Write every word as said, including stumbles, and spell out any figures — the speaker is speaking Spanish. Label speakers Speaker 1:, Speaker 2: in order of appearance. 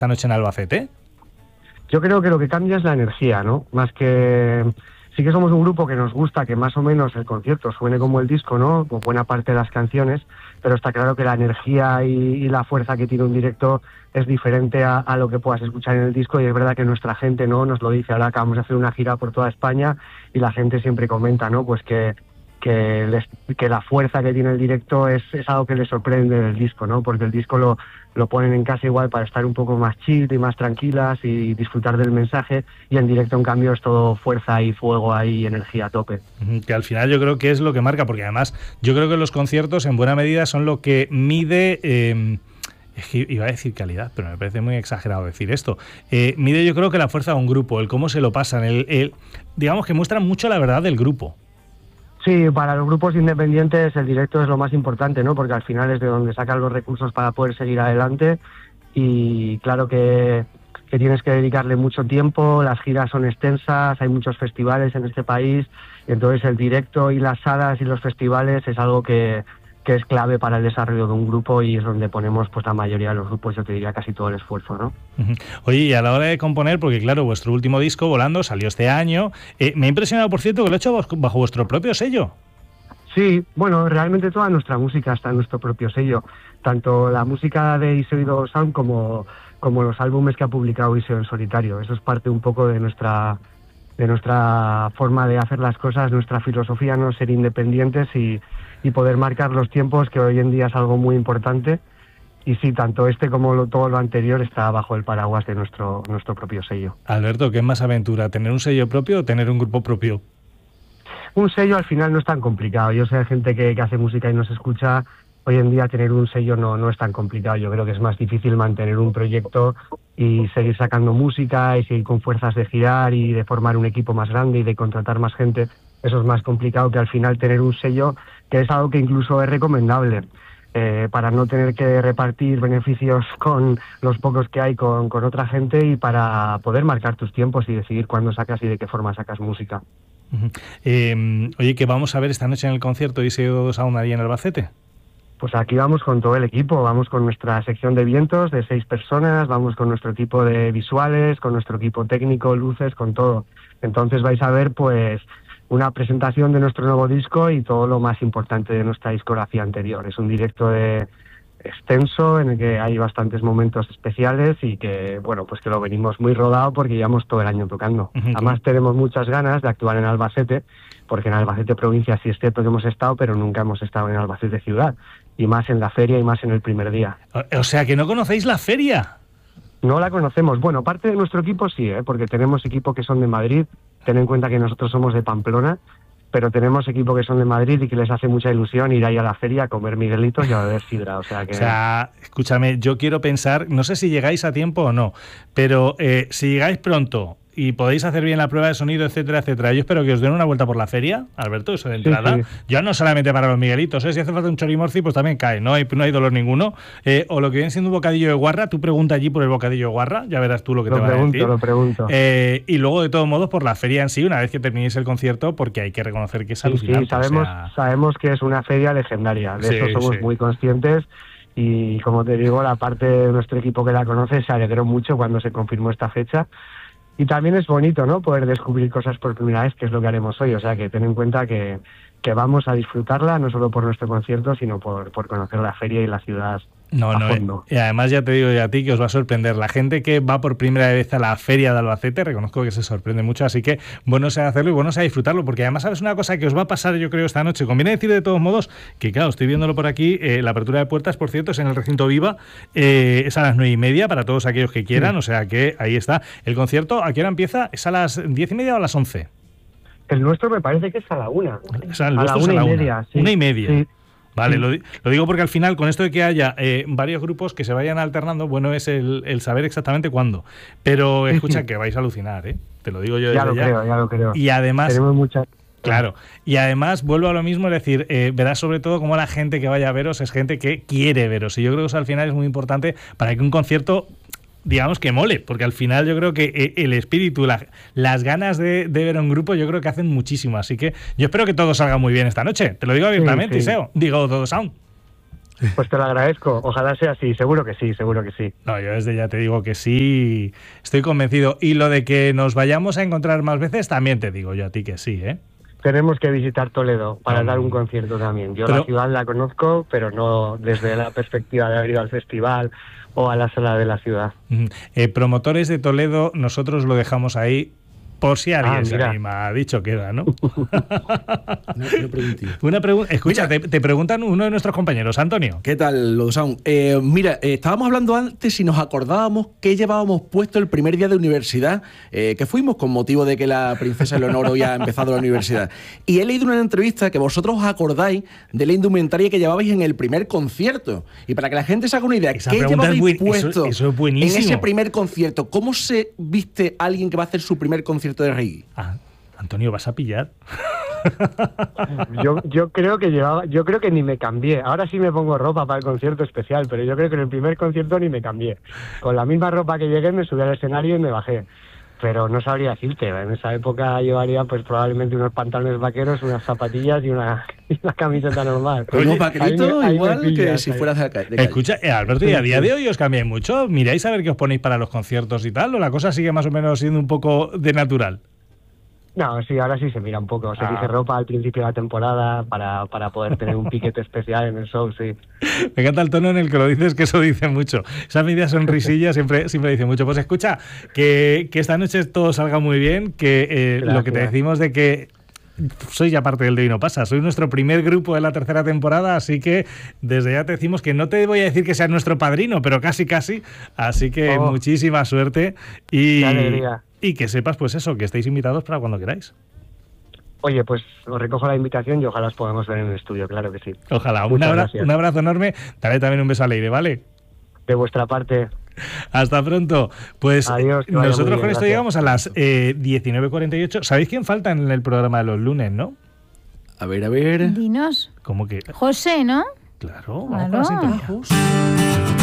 Speaker 1: esta noche en Albacete?
Speaker 2: Yo creo que lo que cambia es la energía, ¿no? Más que... Sí que somos un grupo que nos gusta que más o menos el concierto suene como el disco, ¿no? Con buena parte de las canciones, pero está claro que la energía y, y la fuerza que tiene un directo es diferente a, a lo que puedas escuchar en el disco, y es verdad que nuestra gente, ¿no?, nos lo dice. Ahora acabamos de hacer una gira por toda España y la gente siempre comenta, ¿no?, pues que que, les, que la fuerza que tiene el directo es, es algo que les sorprende del disco, ¿no? Porque el disco lo, lo ponen en casa igual para estar un poco más chill y más tranquilas y disfrutar del mensaje, y en directo en cambio es todo fuerza y fuego ahí, energía a tope.
Speaker 1: Que al final yo creo que es lo que marca, porque además yo creo que los conciertos en buena medida son lo que mide... Eh, iba a decir calidad, pero me parece muy exagerado decir esto. Eh, mide yo creo que la fuerza de un grupo, el cómo se lo pasan, el, el digamos que muestran mucho la verdad del grupo.
Speaker 2: Sí, para los grupos independientes el directo es lo más importante, ¿no? Porque al final es de donde sacan los recursos para poder seguir adelante, y claro que, que tienes que dedicarle mucho tiempo, las giras son extensas, hay muchos festivales en este país, y entonces el directo y las salas y los festivales es algo que, que es clave para el desarrollo de un grupo, y es donde ponemos pues la mayoría de los grupos, yo te diría casi todo el esfuerzo, ¿no?
Speaker 1: Uh-huh. Oye, y a la hora de componer, porque claro, vuestro último disco, Volando, salió este año, eh, me ha impresionado, por cierto, que lo he hecho bajo vuestro propio sello.
Speaker 2: Sí, bueno, realmente toda nuestra música está en nuestro propio sello, tanto la música de Iseo Sound como, como los álbumes que ha publicado Iseo en solitario. Eso es parte un poco de nuestra de nuestra forma de hacer las cosas, nuestra filosofía, no ser independientes y, y poder marcar los tiempos, que hoy en día es algo muy importante. Y sí, tanto este como lo, todo lo anterior está bajo el paraguas de nuestro, nuestro propio sello.
Speaker 1: Alberto, ¿qué es más aventura? ¿Tener un sello propio o tener un grupo propio?
Speaker 2: Un sello al final no es tan complicado. Yo sé de gente que, que hace música y nos escucha. Hoy en día tener un sello no, no es tan complicado. Yo creo que es más difícil mantener un proyecto y seguir sacando música y seguir con fuerzas de girar y de formar un equipo más grande y de contratar más gente. Eso es más complicado que al final tener un sello, que es algo que incluso es recomendable. Eh, para no tener que repartir beneficios con los pocos que hay con, con otra gente, y para poder marcar tus tiempos y decidir cuándo sacas y de qué forma sacas música.
Speaker 1: Uh-huh. Eh, oye, ¿qué vamos a ver esta noche en el concierto de Iseo Sound ahí en Albacete?
Speaker 2: Pues aquí vamos con todo el equipo, vamos con nuestra sección de vientos de seis personas, vamos con nuestro equipo de visuales, con nuestro equipo técnico, luces, con todo. Entonces vais a ver pues una presentación de nuestro nuevo disco y todo lo más importante de nuestra discografía anterior. Es un directo de extenso en el que hay bastantes momentos especiales y que, bueno, pues que lo venimos muy rodado porque llevamos todo el año tocando. Uh-huh. Además tenemos muchas ganas de actuar en Albacete, porque en Albacete provincia sí es cierto que hemos estado, pero nunca hemos estado en Albacete ciudad, y más en la feria y más en el primer día.
Speaker 1: O sea, que no conocéis la feria.
Speaker 2: No la conocemos. Bueno, parte de nuestro equipo sí, ¿eh? Porque tenemos equipo que son de Madrid. Ten en cuenta que nosotros somos de Pamplona, pero tenemos equipo que son de Madrid y que les hace mucha ilusión ir ahí a la feria a comer miguelitos y a beber sidra. O sea, que...
Speaker 1: o sea, escúchame, yo quiero pensar, no sé si llegáis a tiempo o no, pero eh, si llegáis pronto y podéis hacer bien la prueba de sonido, etcétera, etcétera, yo espero que os den una vuelta por la feria, Alberto, eso de entrada. Sí, sí. Ya no solamente para los miguelitos, ¿eh? Si hace falta un chorimorci, pues también cae, no hay, no hay dolor ninguno. Eh, o lo que viene siendo un bocadillo de guarra, tú pregunta allí por el bocadillo de guarra, ya verás tú lo que
Speaker 2: lo
Speaker 1: te van a decir.
Speaker 2: Lo pregunto,
Speaker 1: eh, Y luego, de todos modos, por la feria en sí, una vez que terminéis el concierto, porque hay que reconocer que es alucinante.
Speaker 2: Sí, sí, sabemos,
Speaker 1: o sea...
Speaker 2: sabemos que es una feria legendaria, de
Speaker 1: sí,
Speaker 2: eso somos
Speaker 1: sí.
Speaker 2: muy conscientes. Y como te digo, la parte de nuestro equipo que la conoce se alegró mucho cuando se confirmó esta fecha. Y también es bonito, ¿no?, poder descubrir cosas por primera vez, que es lo que haremos hoy. O sea, que ten en cuenta que, que vamos a disfrutarla, no solo por nuestro concierto, sino por, por conocer la feria y la ciudad.
Speaker 1: No,
Speaker 2: a
Speaker 1: no,
Speaker 2: fondo.
Speaker 1: Y además ya te digo yo a ti que os va a sorprender. La gente que va por primera vez a la feria de Albacete, reconozco que se sorprende mucho, así que bueno sea hacerlo y bueno sea disfrutarlo, porque además sabes una cosa que os va a pasar, yo creo, esta noche. Conviene decir de todos modos que, claro, estoy viéndolo por aquí, eh, la apertura de puertas, por cierto, es en el recinto Viva, eh, es a las nueve y media para todos aquellos que quieran, sí. O sea que ahí está. El concierto, ¿a qué hora empieza? ¿Es a las diez y media o a las once?
Speaker 2: El nuestro me parece que es a la una.
Speaker 1: O sea, el
Speaker 2: a la una,
Speaker 1: es a la
Speaker 2: y
Speaker 1: una.
Speaker 2: media. Sí.
Speaker 1: Una y media.
Speaker 2: Sí.
Speaker 1: Vale, lo, lo digo porque al final, con esto de que haya eh, varios grupos que se vayan alternando, bueno, es el, el saber exactamente cuándo. Pero escucha, sí, sí. que vais a alucinar, ¿eh? Te lo digo yo
Speaker 2: ya
Speaker 1: desde
Speaker 2: lo
Speaker 1: ya.
Speaker 2: creo, ya lo creo.
Speaker 1: Y además...
Speaker 2: Tenemos muchas...
Speaker 1: Claro, y además vuelvo a lo mismo, es decir, eh, verás sobre todo cómo la gente que vaya a veros es gente que quiere veros. Y yo creo que eso al final es muy importante para que un concierto... digamos que mole, porque al final yo creo que el espíritu, la, las ganas de, de ver a un grupo, yo creo que hacen muchísimo, así que yo espero que todo salga muy bien esta noche, te lo digo abiertamente, sí, sí. Iseo, digo todo sound.
Speaker 2: Pues te lo agradezco, ojalá sea así, seguro que sí, seguro que sí.
Speaker 1: No, yo desde ya te digo que sí, estoy convencido. Y lo de que nos vayamos a encontrar más veces, también te digo yo a ti que sí, ¿eh?
Speaker 2: Tenemos que visitar Toledo para
Speaker 1: um,
Speaker 2: dar un concierto también. Yo
Speaker 1: pero,
Speaker 2: la ciudad la conozco, pero no desde la perspectiva de haber ido al festival o a la sala de la ciudad.
Speaker 1: Eh, promotores de Toledo, nosotros lo dejamos ahí por si alguien
Speaker 2: ah,
Speaker 1: se anima. Ha dicho queda, ¿no?
Speaker 3: no, no pregunté.
Speaker 1: Una pregunta. Escucha, te, te preguntan uno de nuestros compañeros, Antonio.
Speaker 3: ¿Qué tal, Lodosán? Eh, mira, eh, estábamos hablando antes y nos acordábamos qué llevábamos puesto el primer día de universidad, eh, que fuimos con motivo de que la princesa Leonor hoy ha empezado la universidad. Y he leído en una entrevista que vosotros os acordáis de la indumentaria que llevabais en el primer concierto. Y para que la gente se haga una idea,
Speaker 1: Esa
Speaker 3: ¿qué llevabais
Speaker 1: buen,
Speaker 3: puesto
Speaker 1: eso, eso es buenísimo.
Speaker 3: en ese primer concierto? ¿Cómo se viste alguien que va a hacer su primer concierto de reggae?
Speaker 1: Ah, Antonio, ¿vas a pillar?
Speaker 2: yo, yo creo que llevaba, yo creo que ni me cambié. Ahora sí me pongo ropa para el concierto especial, pero yo creo que en el primer concierto ni me cambié. Con la misma ropa que llegué me subí al escenario y me bajé. Pero no sabría decirte, en esa época llevaría pues probablemente unos pantalones vaqueros, unas zapatillas y una, y una camiseta normal.
Speaker 3: Unos vaqueritos igual pillas, que si fueras de
Speaker 1: calle. Escucha, eh, Alberto, ¿y a día de hoy os cambiáis mucho? ¿Miráis a ver qué os ponéis para los conciertos y tal? ¿O la cosa sigue más o menos siendo un poco de natural?
Speaker 2: No, sí, ahora sí se mira un poco. Se
Speaker 1: ah.
Speaker 2: dice ropa al principio de la temporada para, para poder tener un piquete especial en el show, sí.
Speaker 1: Me encanta el tono en el que lo dices, que eso dice mucho. Esa media sonrisilla siempre, siempre dice mucho. Pues escucha, que, que esta noche todo salga muy bien, que eh, lo que te decimos de que soy ya parte del De Hoy No Pasa, soy nuestro primer grupo de la tercera temporada, así que desde ya te decimos que no te voy a decir que seas nuestro padrino, pero casi casi, así que oh. muchísima suerte y,
Speaker 2: Qué alegría.
Speaker 1: Y que sepas pues eso, que estéis invitados para cuando queráis.
Speaker 2: Oye, pues os recojo la invitación y ojalá os podamos ver en el estudio, claro que sí.
Speaker 1: Ojalá, un, abra un abrazo enorme, dale también un beso a Leire, ¿vale?
Speaker 2: De vuestra parte.
Speaker 1: Hasta pronto. Pues
Speaker 2: Adiós,
Speaker 1: nosotros
Speaker 2: bien,
Speaker 1: con esto
Speaker 2: gracias.
Speaker 1: llegamos a las eh, diecinueve cuarenta y ocho. ¿Sabéis quién falta en el programa de los lunes, no?
Speaker 3: A ver, a ver.
Speaker 4: Dinos.
Speaker 1: ¿Cómo que?
Speaker 4: José, ¿no?
Speaker 1: Claro,
Speaker 4: claro.
Speaker 1: vamos con la sintonía.